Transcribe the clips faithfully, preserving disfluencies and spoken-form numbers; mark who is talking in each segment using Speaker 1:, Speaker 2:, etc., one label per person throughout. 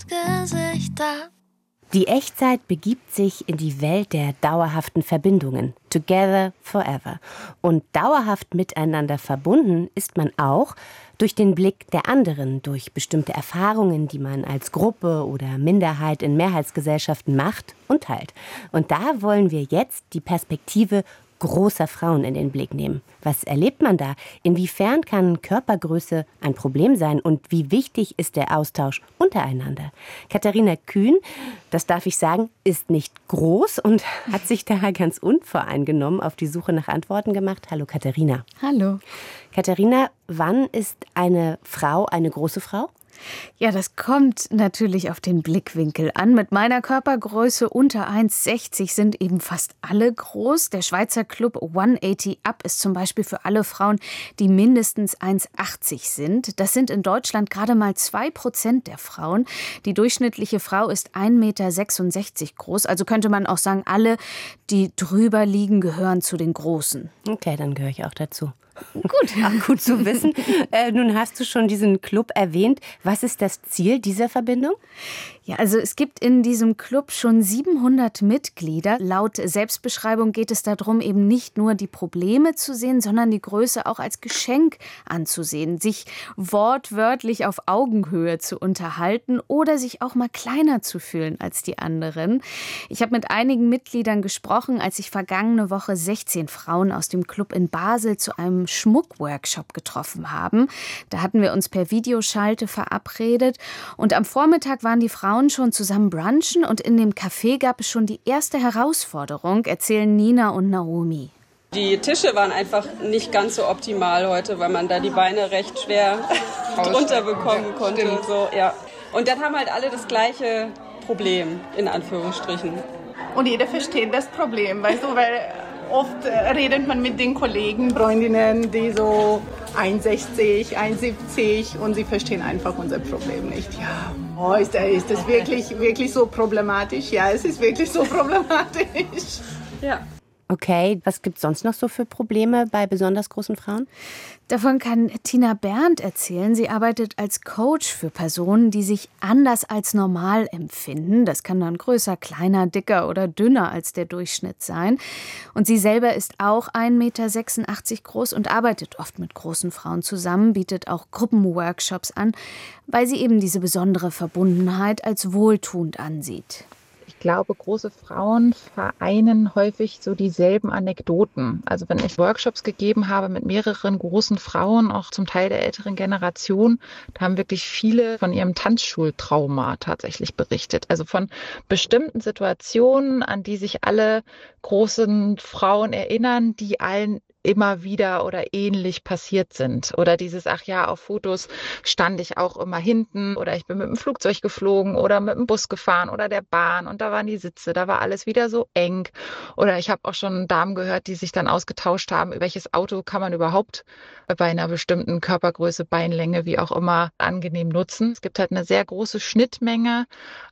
Speaker 1: Gesichter.
Speaker 2: Die Echtzeit begibt sich in die Welt der dauerhaften Verbindungen. Together forever. Und dauerhaft miteinander verbunden ist man auch durch den Blick der anderen, durch bestimmte Erfahrungen, die man als Gruppe oder Minderheit in Mehrheitsgesellschaften macht und teilt. Und da wollen wir jetzt die Perspektive großer Frauen in den Blick nehmen. Was erlebt man da? Inwiefern kann Körpergröße ein Problem sein? Und wie wichtig ist der Austausch untereinander? Katharina Kühn, das darf ich sagen, ist nicht groß und hat sich daher ganz unvoreingenommen auf die Suche nach Antworten gemacht. Hallo Katharina.
Speaker 3: Hallo.
Speaker 2: Katharina, wann ist eine Frau eine große Frau?
Speaker 3: Ja, das kommt natürlich auf den Blickwinkel an. Mit meiner Körpergröße unter eins Komma sechzig sind eben fast alle groß. Der Schweizer Club hundertachtzig Up ist zum Beispiel für alle Frauen, die mindestens eins Komma achtzig sind. Das sind in Deutschland gerade mal zwei Prozent der Frauen. Die durchschnittliche Frau ist ein Komma sechsundsechzig Meter groß. Also könnte man auch sagen, alle, die drüber liegen, gehören zu den Großen.
Speaker 2: Okay, dann gehöre ich auch dazu.
Speaker 3: Gut.
Speaker 2: Auch gut zu wissen. Äh, nun hast du schon diesen Club erwähnt. Was ist das Ziel dieser Verbindung?
Speaker 3: Ja, also es gibt in diesem Club schon siebenhundert Mitglieder. Laut Selbstbeschreibung geht es darum, eben nicht nur die Probleme zu sehen, sondern die Größe auch als Geschenk anzusehen, sich wortwörtlich auf Augenhöhe zu unterhalten oder sich auch mal kleiner zu fühlen als die anderen. Ich habe mit einigen Mitgliedern gesprochen, als sich vergangene Woche sechzehn Frauen aus dem Club in Basel zu einem Schmuckworkshop getroffen haben. Da hatten wir uns per Videoschalte verabredet und am Vormittag waren die Frauen schon zusammen brunchen und in dem Café gab es schon die erste Herausforderung, erzählen Nina und Naomi.
Speaker 4: Die Tische waren einfach nicht ganz so optimal heute, weil man da die Beine recht schwer drunter bekommen konnte und so, ja. Und dann haben halt alle das gleiche Problem, in Anführungsstrichen.
Speaker 5: Und jeder versteht das Problem, weißt du, weil oft redet man mit den Kollegen, Freundinnen, die so eins Komma sechzig, eins Komma siebzig und sie verstehen einfach unser Problem nicht. Ja, oh, ist, ist das wirklich, wirklich so problematisch? Ja, es ist wirklich so problematisch.
Speaker 4: Ja.
Speaker 2: Okay, was gibt es sonst noch so für Probleme bei besonders großen Frauen?
Speaker 3: Davon kann Tina Berndt erzählen. Sie arbeitet als Coach für Personen, die sich anders als normal empfinden. Das kann dann größer, kleiner, dicker oder dünner als der Durchschnitt sein. Und sie selber ist auch ein Komma sechsundachtzig Meter groß und arbeitet oft mit großen Frauen zusammen, bietet auch Gruppenworkshops an, weil sie eben diese besondere Verbundenheit als wohltuend ansieht.
Speaker 6: Ich glaube, große Frauen vereinen häufig so dieselben Anekdoten. Also wenn ich Workshops gegeben habe mit mehreren großen Frauen, auch zum Teil der älteren Generation, da haben wirklich viele von ihrem Tanzschultrauma tatsächlich berichtet. Also von bestimmten Situationen, an die sich alle großen Frauen erinnern, die allen immer wieder oder ähnlich passiert sind. Oder dieses, ach ja, auf Fotos stand ich auch immer hinten oder ich bin mit dem Flugzeug geflogen oder mit dem Bus gefahren oder der Bahn und da waren die Sitze, da war alles wieder so eng. Oder ich habe auch schon Damen gehört, die sich dann ausgetauscht haben, welches Auto kann man überhaupt bei einer bestimmten Körpergröße, Beinlänge, wie auch immer, angenehm nutzen. Es gibt halt eine sehr große Schnittmenge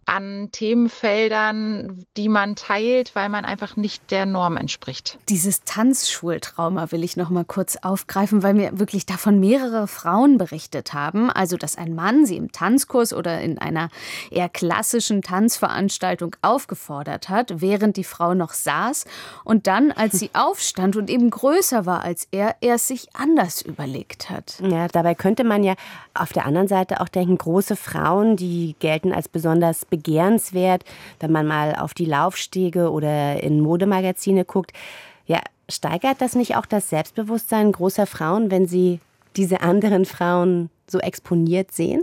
Speaker 6: an Themenfeldern, die man teilt, weil man einfach nicht der Norm entspricht.
Speaker 3: Dieses Tanzschultrauma will ich noch mal kurz aufgreifen, weil mir wirklich davon mehrere Frauen berichtet haben. Also, dass ein Mann sie im Tanzkurs oder in einer eher klassischen Tanzveranstaltung aufgefordert hat, während die Frau noch saß. Und dann, als sie aufstand und eben größer war als er, er es sich anders überlegt hat.
Speaker 2: Ja, dabei könnte man ja auf der anderen Seite auch denken, große Frauen, die gelten als besonders begehrenswert, wenn man mal auf die Laufstege oder in Modemagazine guckt. Ja, steigert das nicht auch das Selbstbewusstsein großer Frauen, wenn sie diese anderen Frauen so exponiert sehen?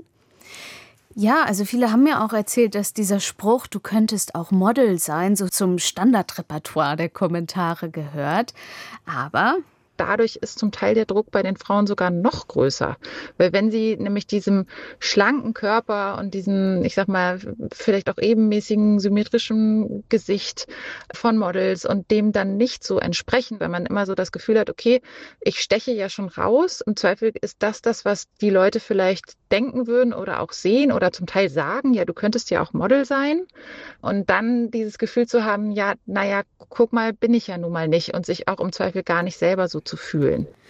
Speaker 3: Ja, also viele haben mir auch erzählt, dass dieser Spruch, du könntest auch Model sein, so zum Standardrepertoire der Kommentare gehört. Aber
Speaker 6: dadurch ist zum Teil der Druck bei den Frauen sogar noch größer. Weil wenn sie nämlich diesem schlanken Körper und diesem, ich sag mal, vielleicht auch ebenmäßigen, symmetrischen Gesicht von Models und dem dann nicht so entsprechen, wenn man immer so das Gefühl hat, okay, ich steche ja schon raus. Im Zweifel ist das das, was die Leute vielleicht denken würden oder auch sehen oder zum Teil sagen, ja, du könntest ja auch Model sein. Und dann dieses Gefühl zu haben, ja, naja, guck mal, bin ich ja nun mal nicht und sich auch im Zweifel gar nicht selber so zu fühlen.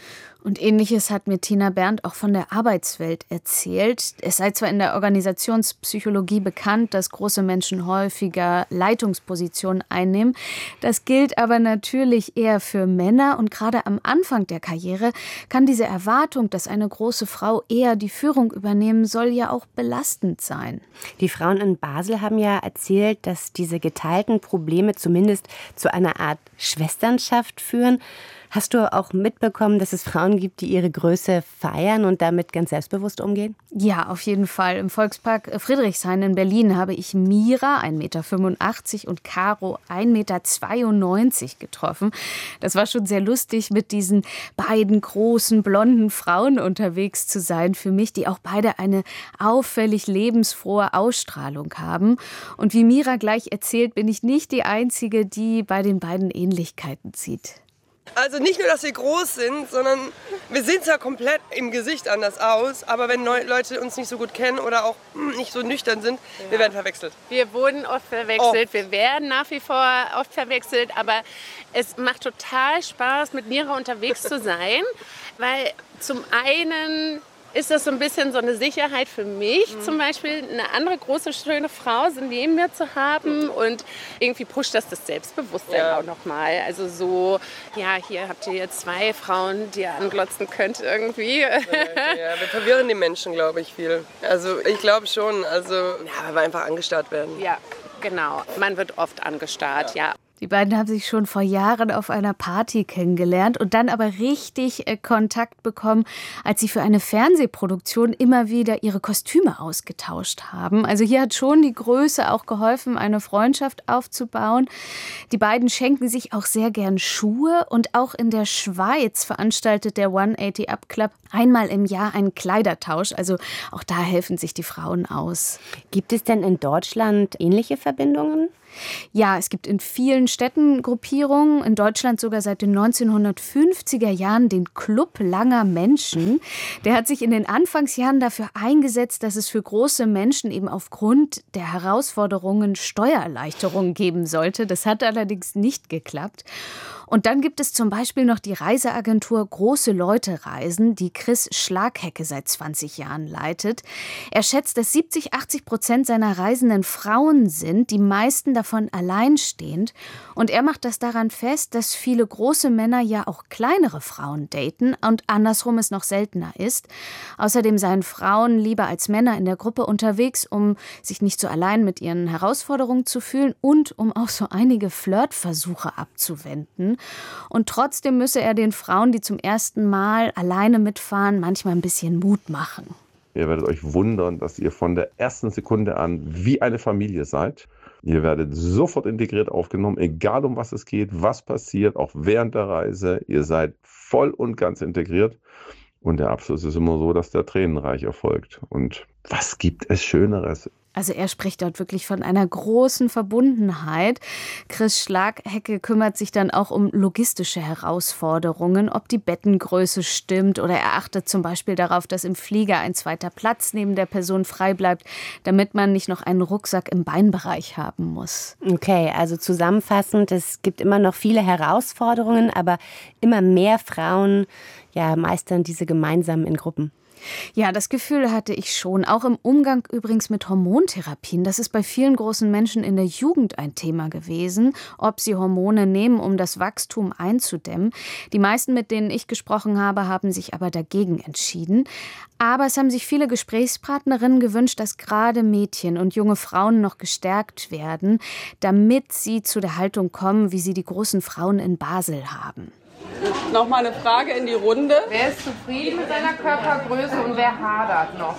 Speaker 3: Und Ähnliches hat mir Tina Berndt auch von der Arbeitswelt erzählt. Es sei zwar in der Organisationspsychologie bekannt, dass große Menschen häufiger Leitungspositionen einnehmen. Das gilt aber natürlich eher für Männer. Und gerade am Anfang der Karriere kann diese Erwartung, dass eine große Frau eher die Führung übernehmen soll, ja auch belastend sein.
Speaker 2: Die Frauen in Basel haben ja erzählt, dass diese geteilten Probleme zumindest zu einer Art Schwesternschaft führen. Hast du auch mitbekommen, dass es Frauen gibt, die ihre Größe feiern und damit ganz selbstbewusst umgehen?
Speaker 3: Ja, auf jeden Fall. Im Volkspark Friedrichshain in Berlin habe ich Mira, ein Meter fünfundachtzig, und Caro, ein Meter zweiundneunzig, getroffen. Das war schon sehr lustig, mit diesen beiden großen, blonden Frauen unterwegs zu sein für mich, die auch beide eine auffällig lebensfrohe Ausstrahlung haben. Und wie Mira gleich erzählt, bin ich nicht die Einzige, die bei den beiden Ähnlichkeiten sieht.
Speaker 1: Also nicht nur, dass wir groß sind, sondern wir sehen zwar komplett im Gesicht anders aus, aber wenn Leute uns nicht so gut kennen oder auch nicht so nüchtern sind, ja. wir werden verwechselt.
Speaker 7: Wir wurden oft verwechselt, oft. Wir werden nach wie vor oft verwechselt, aber es macht total Spaß, mit Mira unterwegs zu sein, weil zum einen ist das so ein bisschen so eine Sicherheit für mich, mhm. zum Beispiel eine andere große, schöne Frau neben mir zu haben, und irgendwie pusht das das Selbstbewusstsein ja. auch nochmal. Also so, ja, hier habt ihr jetzt zwei Frauen, die ihr anglotzen könnt irgendwie.
Speaker 1: Ja, ja, wir verwirren die Menschen, glaube ich, viel. Also ich glaube schon, also ja, weil wir einfach angestarrt werden.
Speaker 7: Ja, genau. Man wird oft angestarrt, ja. ja.
Speaker 3: Die beiden haben sich schon vor Jahren auf einer Party kennengelernt und dann aber richtig äh, Kontakt bekommen, als sie für eine Fernsehproduktion immer wieder ihre Kostüme ausgetauscht haben. Also hier hat schon die Größe auch geholfen, eine Freundschaft aufzubauen. Die beiden schenken sich auch sehr gern Schuhe, und auch in der Schweiz veranstaltet der hundertachtzig Up Club einmal im Jahr einen Kleidertausch. Also auch da helfen sich die Frauen aus.
Speaker 2: Gibt es denn in Deutschland ähnliche Verbindungen?
Speaker 3: Ja, es gibt in vielen Städten Gruppierungen, in Deutschland sogar seit den neunzehnhundertfünfziger Jahren den Club Langer Menschen. Der hat sich in den Anfangsjahren dafür eingesetzt, dass es für große Menschen eben aufgrund der Herausforderungen Steuererleichterungen geben sollte. Das hat allerdings nicht geklappt. Und dann gibt es zum Beispiel noch die Reiseagentur Große Leute Reisen, die Chris Schlaghecke seit zwanzig Jahren leitet. Er schätzt, dass siebzig, achtzig Prozent seiner Reisenden Frauen sind, die meisten davon alleinstehend. Und er macht das daran fest, dass viele große Männer ja auch kleinere Frauen daten und andersrum es noch seltener ist. Außerdem seien Frauen lieber als Männer in der Gruppe unterwegs, um sich nicht so allein mit ihren Herausforderungen zu fühlen und um auch so einige Flirtversuche abzuwenden. Und trotzdem müsse er den Frauen, die zum ersten Mal alleine mitfahren, manchmal ein bisschen Mut machen.
Speaker 8: Ihr werdet euch wundern, dass ihr von der ersten Sekunde an wie eine Familie seid. Ihr werdet sofort integriert aufgenommen, egal um was es geht, was passiert, auch während der Reise. Ihr seid voll und ganz integriert. Und der Abschluss ist immer so, dass der tränenreich erfolgt. Und was gibt es Schöneres?
Speaker 3: Also er spricht dort wirklich von einer großen Verbundenheit. Chris Schlaghecke kümmert sich dann auch um logistische Herausforderungen, ob die Bettengröße stimmt, oder er achtet zum Beispiel darauf, dass im Flieger ein zweiter Platz neben der Person frei bleibt, damit man nicht noch einen Rucksack im Beinbereich haben muss.
Speaker 2: Okay, also zusammenfassend, es gibt immer noch viele Herausforderungen, aber immer mehr Frauen ja, meistern diese gemeinsam in Gruppen.
Speaker 3: Ja, das Gefühl hatte ich schon. Auch im Umgang übrigens mit Hormontherapien. Das ist bei vielen großen Menschen in der Jugend ein Thema gewesen, ob sie Hormone nehmen, um das Wachstum einzudämmen. Die meisten, mit denen ich gesprochen habe, haben sich aber dagegen entschieden. Aber es haben sich viele Gesprächspartnerinnen gewünscht, dass gerade Mädchen und junge Frauen noch gestärkt werden, damit sie zu der Haltung kommen, wie sie die großen Frauen in Basel haben.
Speaker 4: Nochmal eine Frage in die Runde.
Speaker 9: Wer ist zufrieden mit seiner Körpergröße und wer hadert noch?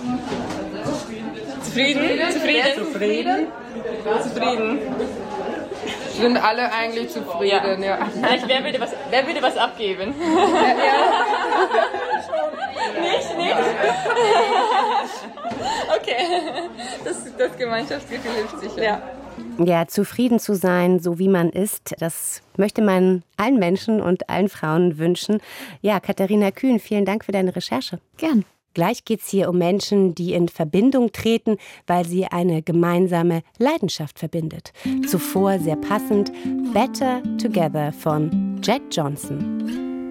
Speaker 4: Zufrieden? Zufrieden? Zufrieden? Zufrieden.
Speaker 9: Sind alle eigentlich zufrieden, ja. ja.
Speaker 10: Vielleicht, wer würde was, wer würde was abgeben?
Speaker 9: Ja, ja.
Speaker 10: Nicht, nicht? Okay. Das, das Gemeinschaftsgefühl hilft sicher.
Speaker 2: Ja. Ja, zufrieden zu sein, so wie man ist, das möchte man allen Menschen und allen Frauen wünschen. Ja, Katharina Kühn, vielen Dank für deine Recherche.
Speaker 3: Gern.
Speaker 2: Gleich geht es hier um Menschen, die in Verbindung treten, weil sie eine gemeinsame Leidenschaft verbindet. Zuvor sehr passend Better Together von Jack Johnson.